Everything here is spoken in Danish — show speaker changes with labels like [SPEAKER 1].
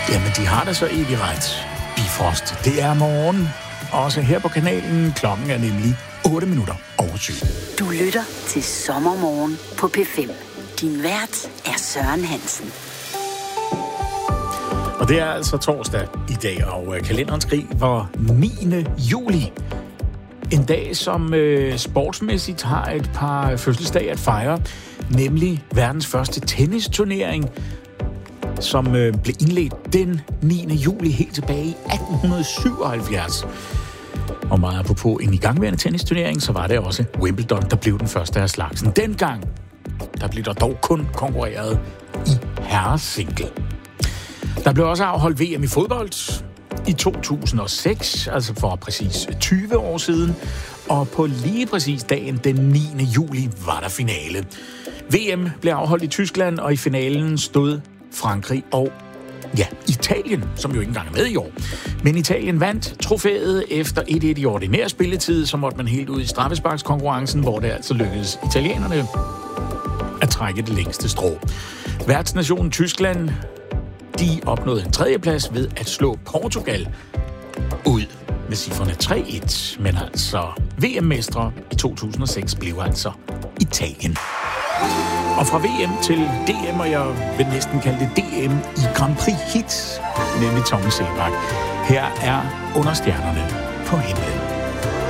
[SPEAKER 1] Jamen, de har da så evig ret. Bifrost, det er morgen. Også her på kanalen. Klokken er nemlig 7:08.
[SPEAKER 2] Du lytter til Sommermorgen på P5. Din vært er Søren Hansen.
[SPEAKER 1] Og det er altså torsdag i dag, og kalenderen skriver 9. juli. En dag, som sportsmæssigt har et par fødselsdage at fejre, nemlig verdens første tennisturnering, som blev indledt den 9. juli helt tilbage i 1877. Og meget apropos en igangværende tennisturnering, så var det også Wimbledon, der blev den første af slagsen. Dengang, der blev der dog kun konkurreret i herresingle. Der blev også afholdt VM i fodbold i 2006, altså for præcis 20 år siden. Og på lige præcis dagen den 9. juli var der finale. VM blev afholdt i Tyskland, og i finalen stod Frankrig og Italien, som jo ikke engang er med i år. Men Italien vandt trofæet efter 1-1 i ordinær spilletid, så måtte man helt ud i straffesparkskonkurrencen, hvor det altså lykkedes italienerne at trække det længste strå. Værtsnationen Tyskland, de opnåede en tredjeplads ved at slå Portugal ud med cifrene 3-1. Men altså VM-mestre i 2006 blev altså Italien. Og fra VM til DM, og jeg vil næsten kalde det DM i Grand Prix Hits, nemlig Tommy Sebak. Her er Under stjernerne på himlen.